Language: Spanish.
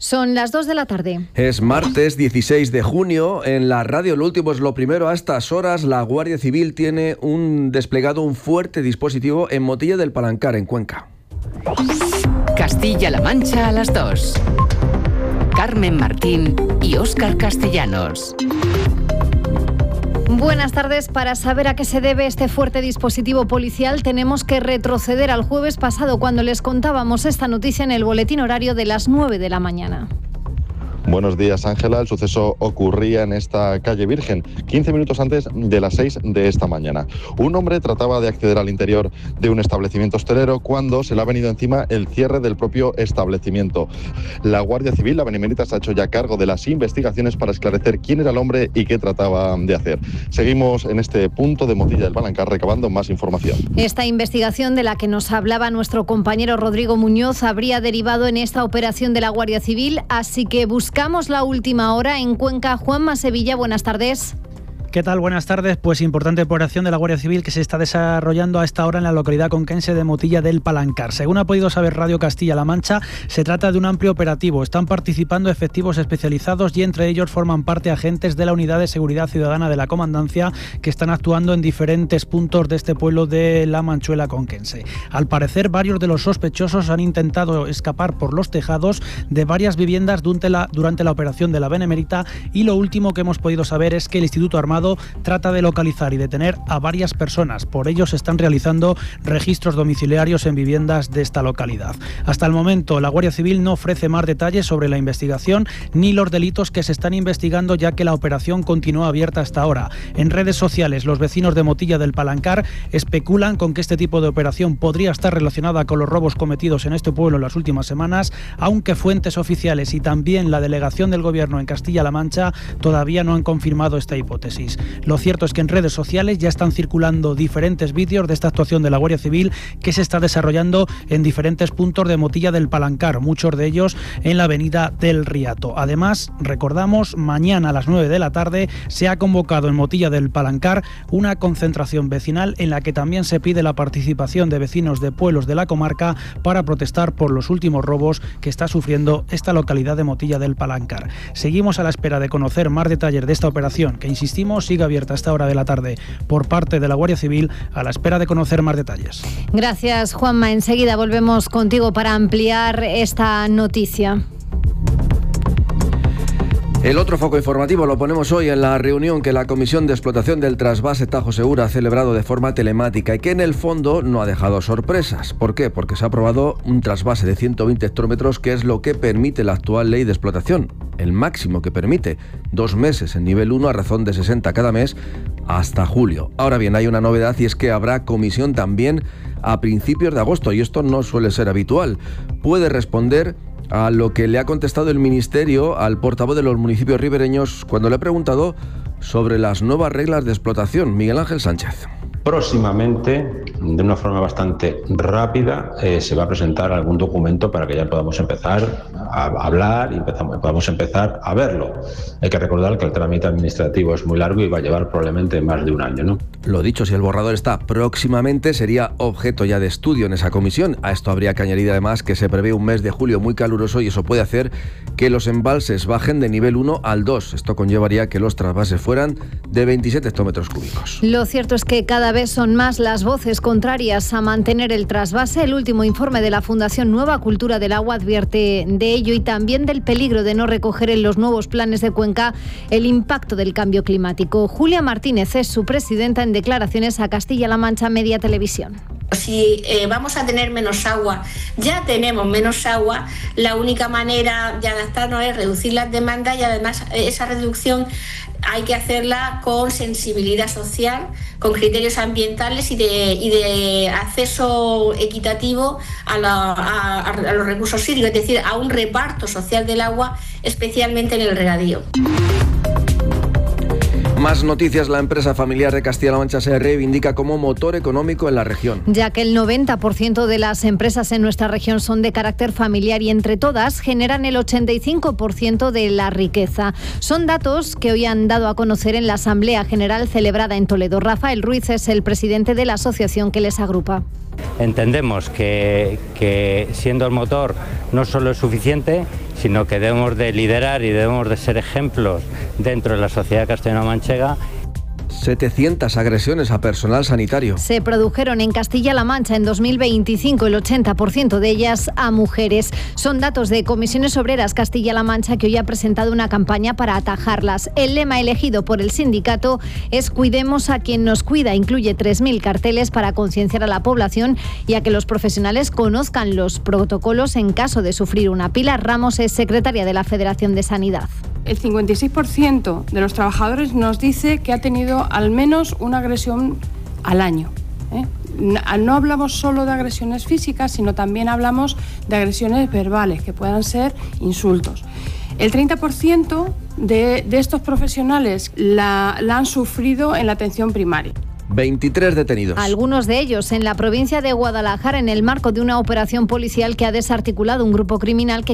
Son las 2 de la tarde. Es martes 16 de junio. En la radio Lo Último es lo Primero. A estas horas la Guardia Civil tiene desplegado un fuerte dispositivo en Motilla del Palancar, en Cuenca. Castilla-La Mancha a las 2. Carmen Martín y Óscar Castellanos. Buenas tardes. Para saber a qué se debe este fuerte dispositivo policial tenemos que retroceder al jueves pasado, cuando les contábamos esta noticia en el boletín horario de las 9 de la mañana. Buenos días, Ángela. El suceso ocurría en esta calle Virgen, 15 minutos antes de las 6 de esta mañana. Un hombre trataba de acceder al interior de un establecimiento hostelero cuando se le ha venido encima el cierre del propio establecimiento. La Guardia Civil, la Benemérita, se ha hecho ya cargo de las investigaciones para esclarecer quién era el hombre y qué trataba de hacer. Seguimos en este punto de Motilla del Palancar recabando más información. Esta investigación, de la que nos hablaba nuestro compañero Rodrigo Muñoz, habría derivado en esta operación de la Guardia Civil, así que buscamos la última hora en Cuenca. Juanma Sevilla, buenas tardes. ¿Qué tal? Buenas tardes. Pues importante operación de la Guardia Civil que se está desarrollando a esta hora en la localidad conquense de Motilla del Palancar. Según ha podido saber Radio Castilla-La Mancha, se trata de un amplio operativo. Están participando efectivos especializados y entre ellos forman parte agentes de la Unidad de Seguridad Ciudadana de la Comandancia, que están actuando en diferentes puntos de este pueblo de la Manchuela conquense. Al parecer, varios de los sospechosos han intentado escapar por los tejados de varias viviendas durante la operación de la Benemérita, y lo último que hemos podido saber es que el Instituto Armado trata de localizar y detener a varias personas. Por ello se están realizando registros domiciliarios en viviendas de esta localidad. Hasta el momento la Guardia Civil no ofrece más detalles sobre la investigación ni los delitos que se están investigando, ya que la operación continúa abierta hasta ahora. En redes sociales, los vecinos de Motilla del Palancar especulan con que este tipo de operación podría estar relacionada con los robos cometidos en este pueblo en las últimas semanas, aunque fuentes oficiales y también la delegación del Gobierno en Castilla-La Mancha todavía no han confirmado esta hipótesis. Lo cierto es que en redes sociales ya están circulando diferentes vídeos de esta actuación de la Guardia Civil que se está desarrollando en diferentes puntos de Motilla del Palancar, muchos de ellos en la avenida del Riato. Además, recordamos, mañana a las 9 de la tarde se ha convocado en Motilla del Palancar una concentración vecinal en la que también se pide la participación de vecinos de pueblos de la comarca para protestar por los últimos robos que está sufriendo esta localidad de Motilla del Palancar. Seguimos a la espera de conocer más detalles de esta operación, que insistimos sigue abierta a esta hora de la tarde por parte de la Guardia Civil, a la espera de conocer más detalles. Gracias, Juanma. Enseguida volvemos contigo para ampliar esta noticia. El otro foco informativo lo ponemos hoy en la reunión que la Comisión de Explotación del Trasvase Tajo Segura ha celebrado de forma telemática y que en el fondo no ha dejado sorpresas. ¿Por qué? Porque se ha aprobado un trasvase de 120 hectómetros, que es lo que permite la actual ley de explotación, el máximo que permite, 2 meses en nivel 1 a razón de 60 cada mes hasta julio. Ahora bien, hay una novedad, y es que habrá comisión también a principios de agosto, y esto no suele ser habitual. Puede responder a lo que le ha contestado el Ministerio al portavoz de los municipios ribereños cuando le ha preguntado sobre las nuevas reglas de explotación. Miguel Ángel Sánchez. Próximamente, de una forma bastante rápida, se va a presentar algún documento para que ya podamos empezar a hablar y podamos empezar a verlo. Hay que recordar que el trámite administrativo es muy largo y va a llevar probablemente más de un año, ¿no? Lo dicho, si el borrador está próximamente, sería objeto ya de estudio en esa comisión. A esto habría que añadir además que se prevé un mes de julio muy caluroso, y eso puede hacer que los embalses bajen de nivel 1 al 2. Esto conllevaría que los trasvases fueran de 27 hectómetros cúbicos. Lo cierto es que cada vez son más las voces contrarias a mantener el trasvase. El último informe de la Fundación Nueva Cultura del Agua advierte de ello y también del peligro de no recoger en los nuevos planes de Cuenca el impacto del cambio climático. Julia Martínez es su presidenta en declaraciones a Castilla-La Mancha Media Televisión. Si vamos a tener menos agua, ya tenemos menos agua, la única manera de adaptarnos es reducir las demandas, y además esa reducción hay que hacerla con sensibilidad social, con criterios ambientales y de acceso equitativo a los recursos hídricos, es decir, a un reparto social del agua, especialmente en el regadío. Más noticias. La empresa familiar de Castilla-La Mancha se reivindica como motor económico en la región. Ya que el 90% de las empresas en nuestra región son de carácter familiar y entre todas generan el 85% de la riqueza. Son datos que hoy han dado a conocer en la Asamblea General celebrada en Toledo. Rafael Ruiz es el presidente de la asociación que les agrupa. Entendemos que siendo el motor no solo es suficiente, sino que debemos de liderar y debemos de ser ejemplos dentro de la sociedad castellano-manchega. 700 agresiones a personal sanitario. Se produjeron en Castilla-La Mancha en 2025, el 80% de ellas a mujeres. Son datos de Comisiones Obreras Castilla-La Mancha, que hoy ha presentado una campaña para atajarlas. El lema elegido por el sindicato es "Cuidemos a quien nos cuida". Incluye 3.000 carteles para concienciar a la población y a que los profesionales conozcan los protocolos en caso de sufrir una. Pilar Ramos es secretaria de la Federación de Sanidad. El 56% de los trabajadores nos dice que ha tenido al menos una agresión al año. No hablamos solo de agresiones físicas, sino también hablamos de agresiones verbales, que puedan ser insultos. El 30% de estos profesionales la han sufrido en la atención primaria. 23 detenidos. Algunos de ellos en la provincia de Guadalajara, en el marco de una operación policial que ha desarticulado un grupo criminal que